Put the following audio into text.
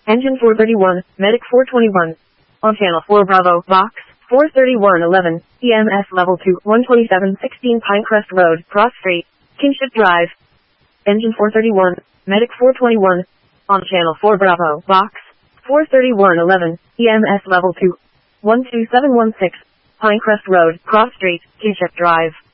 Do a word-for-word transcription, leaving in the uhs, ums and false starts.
Engine four thirty-one, Medic four twenty-one. On channel four Bravo, Box, four thirty-one eleven, E M S level two, one twenty-seven sixteen Pinecrest Road, Cross Street, Kingship Drive. Engine four thirty-one, Medic four twenty-one. On channel four Bravo, Box, four thirty-one eleven, E M S level two, one two seven one six, Pinecrest Road, Cross Street, Kingship Drive.